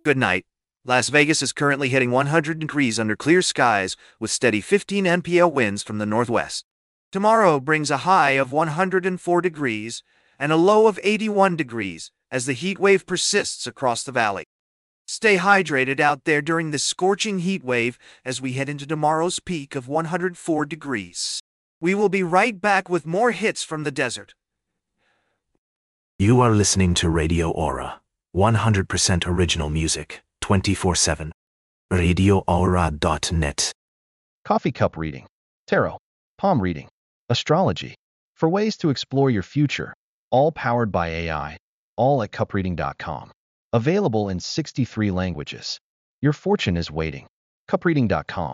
Good night. Las Vegas is currently hitting 100 degrees under clear skies with steady 15 mpl winds from the northwest. Tomorrow brings a high of 104 degrees and a low of 81 degrees as the heat wave persists across the valley. Stay hydrated out there during this scorching heat wave as we head into tomorrow's peak of 104 degrees. We will be right back with more hits from the desert. You are listening to Radio Aura, 100% original music, 24/7. RadioAura.net. Coffee cup reading, tarot, palm reading, astrology, for ways to explore your future, all powered by AI, all at cupreading.com. Available in 63 languages. Your fortune is waiting. Cupreading.com.